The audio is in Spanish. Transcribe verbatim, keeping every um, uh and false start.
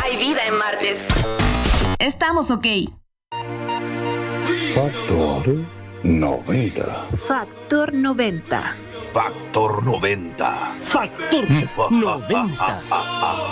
hay vida en Martes. Estamos ok. Factor noventa. Factor noventa. Factor noventa. Factor noventa.